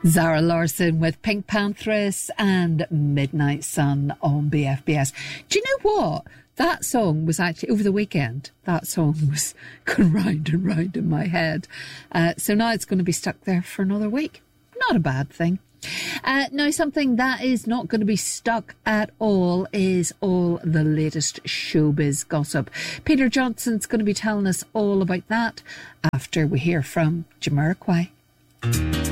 Zara Larsson with Pink Panthers and Midnight Sun on BFBS. Do you know what? That song was actually, over the weekend, that song was going round and round in my head. So now it's going to be stuck there for another week. Not a bad thing. Now, something that is not going to be stuck at all is all the latest showbiz gossip. Peter Johnson's going to be telling us all about that after we hear from Jamiroquai.